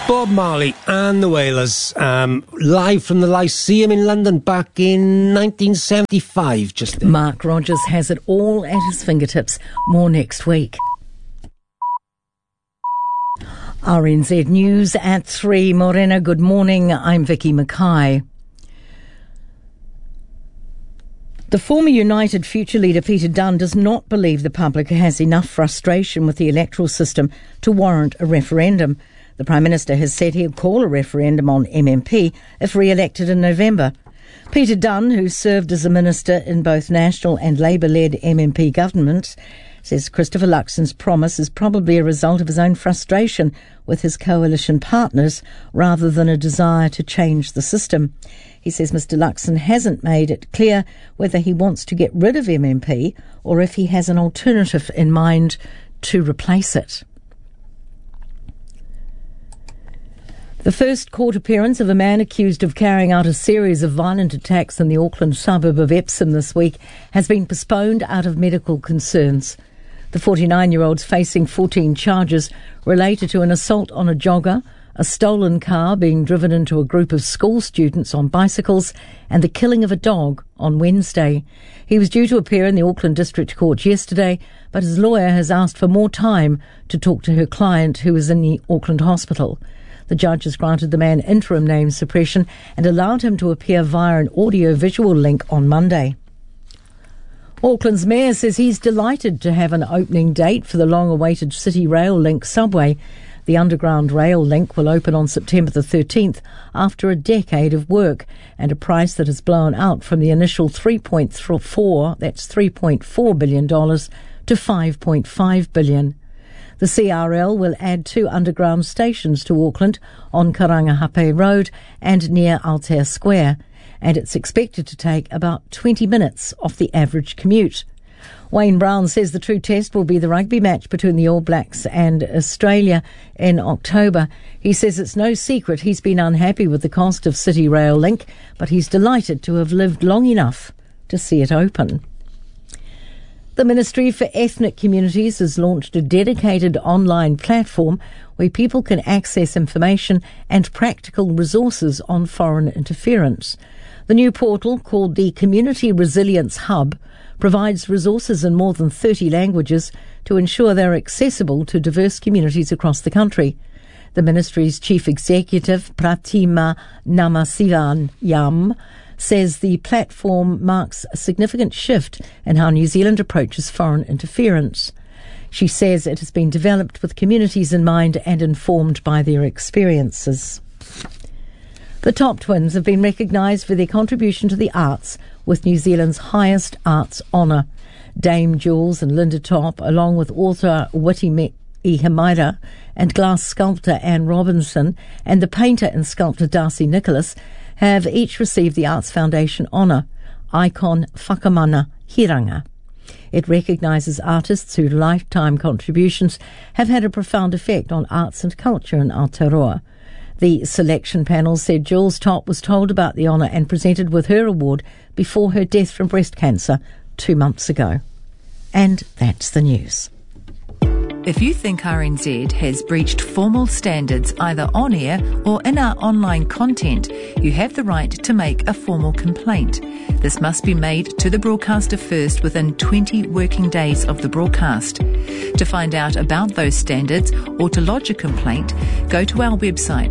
Bob Marley and the Wailers, live from the Lyceum in London back in 1975. Just there. Mark Rogers has it all at his fingertips. More next week. RNZ News at 3. Morena, good morning. I'm Vicky Mackay. The former United Future leader Peter Dunne does not believe the public has enough frustration with the electoral system to warrant a referendum. The Prime Minister has said he'll call a referendum on MMP if re-elected in November. Peter Dunne, who served as a minister in both National and Labour-led MMP governments, says Christopher Luxon's promise is probably a result of his own frustration with his coalition partners rather than a desire to change the system. He says Mr Luxon hasn't made it clear whether he wants to get rid of MMP or if he has an alternative in mind to replace it. The first court appearance of a man accused of carrying out a series of violent attacks in the Auckland suburb of Epsom this week has been postponed out of medical concerns. The 49-year-old's facing 14 charges related to an assault on a jogger, a stolen car being driven into a group of school students on bicycles, and the killing of a dog on Wednesday. He was due to appear in the Auckland District Court yesterday, but his lawyer has asked for more time to talk to her client, who is in the Auckland hospital. The judge has granted the man interim name suppression and allowed him to appear via an audio-visual link on Monday. Auckland's mayor says he's delighted to have an opening date for the long-awaited City Rail Link subway. The underground rail link will open on September the 13th after a decade of work and a price that has blown out from the initial $3.4 billion to $5.5 billion. The CRL will add 2 underground stations to Auckland on Karangahape Road and near Altair Square, and it's expected to take about 20 minutes off the average commute. Wayne Brown says the true test will be the rugby match between the All Blacks and Australia in October. He says it's no secret he's been unhappy with the cost of City Rail Link, but he's delighted to have lived long enough to see it open. The Ministry for Ethnic Communities has launched a dedicated online platform where people can access information and practical resources on foreign interference. The new portal, called the Community Resilience Hub, provides resources in more than 30 languages to ensure they're accessible to diverse communities across the country. The Ministry's Chief Executive, Pratima Namasivanyam, says the platform marks a significant shift in how New Zealand approaches foreign interference. She says it has been developed with communities in mind and informed by their experiences. The Top Twins have been recognised for their contribution to the arts with New Zealand's highest arts honour. Dame Jules and Linda Top, along with author Witi Hamaira and glass sculptor Anne Robinson and the painter and sculptor Darcy Nicholas, have each received the Arts Foundation honour, Icon Whakamana Hiranga. It recognises artists whose lifetime contributions have had a profound effect on arts and culture in Aotearoa. The selection panel said Jules Top was told about the honour and presented with her award before her death from breast cancer 2 months ago. And that's the news. If you think RNZ has breached formal standards either on air or in our online content, you have the right to make a formal complaint. This must be made to the broadcaster first within 20 working days of the broadcast. To find out about those standards or to lodge a complaint, go to our website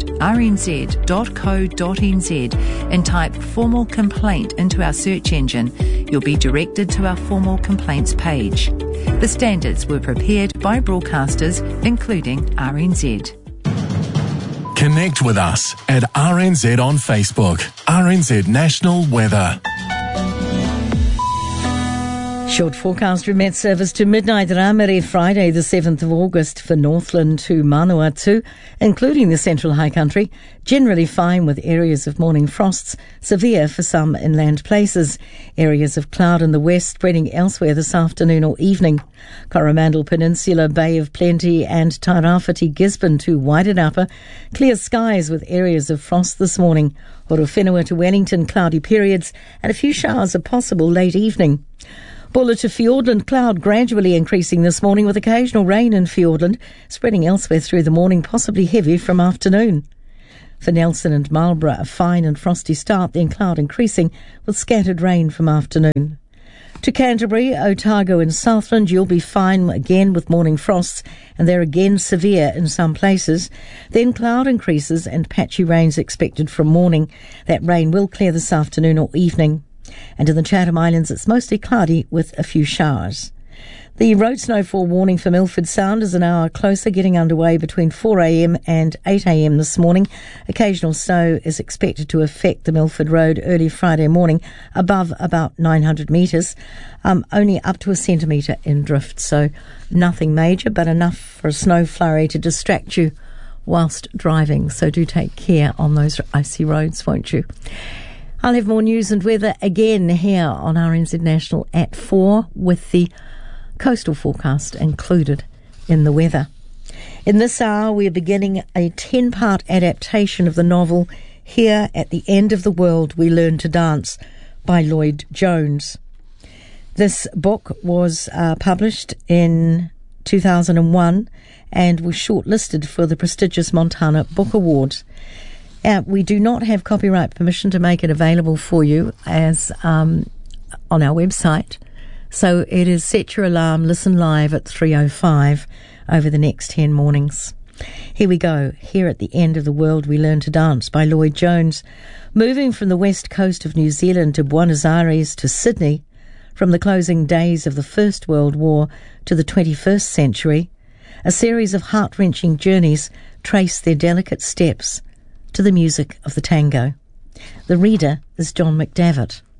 rnz.co.nz and type formal complaint into our search engine. You'll be directed to our formal complaints page. The standards were prepared by broadcasters, including RNZ. Connect with us at RNZ on Facebook. RNZ National Weather. Short forecast from Met Service to midnight Ramere Friday the 7th of August for Northland to Manawatu, including the Central High Country. Generally fine with areas of morning frosts, severe for some inland places. Areas of cloud in the west spreading elsewhere this afternoon or evening. Coromandel Peninsula, Bay of Plenty and Tairāwhiti Gisborne to Wairanapa. Clear skies with areas of frost this morning. Horowhenua to Wellington, cloudy periods and a few showers are possible late evening. Buller to Fiordland, cloud gradually increasing this morning with occasional rain in Fiordland, spreading elsewhere through the morning, possibly heavy from afternoon. For Nelson and Marlborough, a fine and frosty start, then cloud increasing with scattered rain from afternoon. To Canterbury, Otago and Southland, you'll be fine again with morning frosts, and they're again severe in some places. Then cloud increases and patchy rains expected from morning. That rain will clear this afternoon or evening. And in the Chatham Islands, it's mostly cloudy with a few showers. The road snowfall warning for Milford Sound is an hour closer, getting underway between 4 a.m. and 8 a.m. this morning. Occasional snow is expected to affect the Milford Road early Friday morning, above about 900 metres, only up to a centimetre in drift. So nothing major, but enough for a snow flurry to distract you whilst driving. So do take care on those icy roads, won't you? I'll have more news and weather again here on RNZ National at 4 with the coastal forecast included in the weather. In this hour, we are beginning a 10-part adaptation of the novel Here at the End of the World We Learn to Dance by Lloyd Jones. This book was published in 2001 and was shortlisted for the prestigious Montana Book Awards. We do not have copyright permission to make it available for you as on our website. So it is set your alarm, listen live at 3:05 over the next 10 mornings. Here we go. Here at the End of the World We Learn to Dance by Lloyd Jones. Moving from the west coast of New Zealand to Buenos Aires to Sydney, from the closing days of the First World War to the 21st century, a series of heart-wrenching journeys trace their delicate steps to the music of the tango. The reader is John McDavitt.